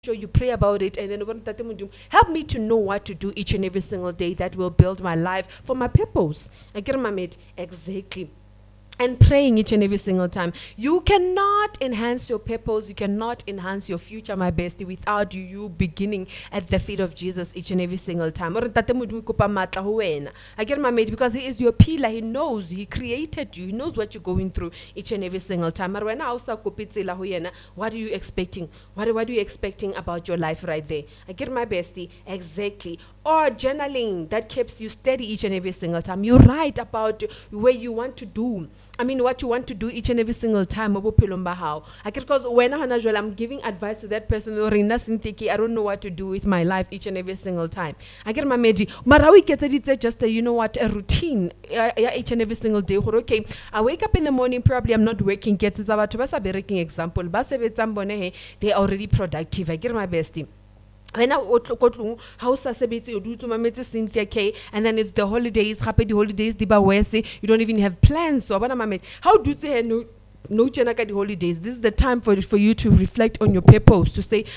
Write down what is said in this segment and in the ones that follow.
sure you pray about it, and then help me to know what to do each and every single day that will build my life for my purpose. I get my mate exactly. And praying each and every single time. You cannot enhance your purpose, you cannot enhance your future, my bestie, without you beginning at the feet of Jesus each and every single time. I get my mate, because he is your pillar. He knows, he created you, he knows what you're going through each and every single time. What are you expecting? What are you expecting about your life right there? I get my bestie, exactly. Or journaling that keeps you steady each and every single time. You write about where you want to do. What you want to do each and every single time. Because when I'm giving advice to that person, I don't know what to do with my life each and every single time. I get my medi. Marawi gets just a routine each and every single day. Okay, I wake up in the morning, probably I'm not working. Get about example. They're already productive. I get my bestie. When house and then it's the holidays, happy the holidays, you don't even have plans. So how do you say no the holidays? This is the time for you to reflect on your purpose, to say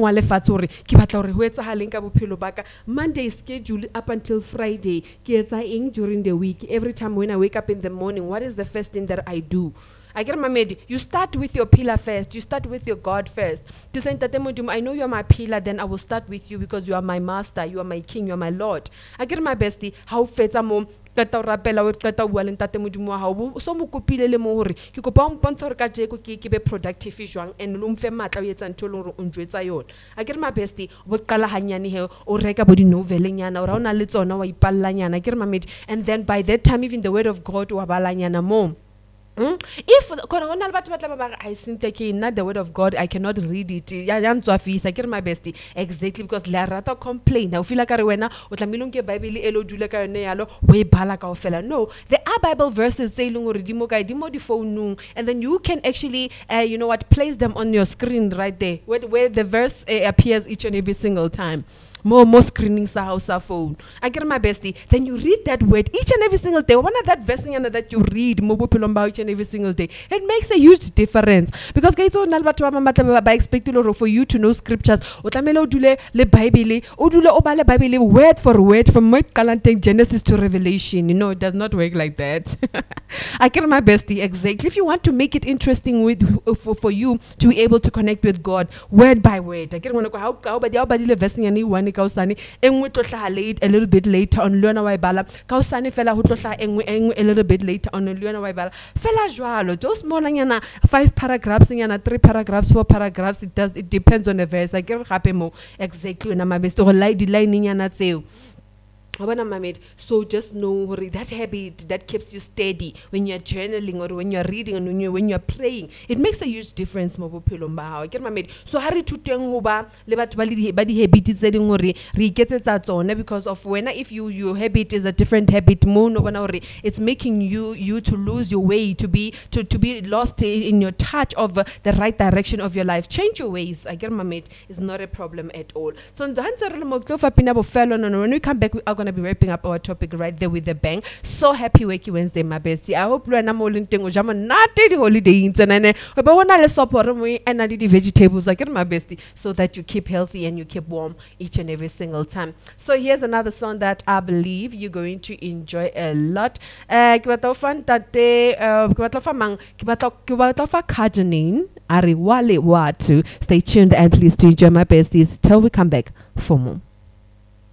Monday is scheduled up until Friday. During the week, every time when I wake up in the morning, what is the first thing that I do? I get my medi. You start with your pillar first. You start with your God first. To say that I know you are my pillar, then I will start with you because you are my master, you are my king, you are my Lord. I get my bestie. How feta mom kata rapela o kata bua le ntate modimo wa hao so mo kopile le mo hore ke kopa o mpontsha hore ka jeko ke be productive jwang and lo mfe matla o etsa ntho le hore o njwetsa yona. I get my bestie. Bo qala hanyane he o reka bo di novelnyana o ra ona le tsona wa ipallanyana. I get my medi. And then by that time even the word of God wa balanyana mo. If I think not the word of God, I cannot read it. I get my bestie exactly because la rata complain. I feel like no, there are Bible verses say and then you can actually place them on your screen right there where the verse appears each and every single time. More screening house phone. I get my bestie. Then you read that word each and every single day. One of that verse that you read each and every single day. It makes a huge difference. Because by expecting for you to know scriptures. Bible word for word from Genesis to Revelation. It does not work like that. I get my bestie exactly. If you want to make it interesting for you to be able to connect with God word by word. I get a little bit later on Luana Waibala, Kausani fella who a little bit later on Luana Waibala. Fella Joalo, those more than 5 paragraphs and 3 paragraphs, 4 paragraphs, it depends on the verse. I get happy more exactly when I'm a best or lie the lining and that's it. So just know that habit that keeps you steady when you're journaling or when you're reading and when you're praying, it makes a huge difference. I get my mate. So Harry to body habit because of when if your habit is a different habit, it's making you to lose your way, to be lost in your touch of the right direction of your life. Change your ways. I get my mate. It's not a problem at all. So when we come back, we are going to be wrapping up our topic right there with a bang. So happy Wakey Wednesday, my bestie. I hope you are not the holiday and the vegetables. I get my bestie so that you keep healthy and you keep warm each and every single time. So here's another song that I believe you're going to enjoy a lot. Stay tuned and please to enjoy my besties till we come back for more.